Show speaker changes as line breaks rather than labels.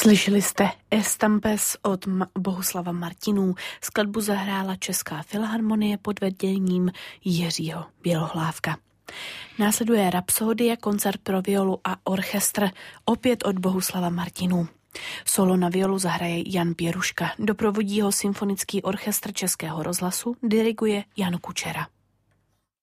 Slyšeli jste Estampes od Bohuslava Martinů. Skladbu zahrála Česká filharmonie pod vedením Jiřího Bělohlávka. Následuje Rapsodie, koncert pro violu a orchestr, opět od Bohuslava Martinů. Solo na violu zahraje Jan Pěruška, doprovodí ho Symfonický orchestr Českého rozhlasu, diriguje Jan Kučera.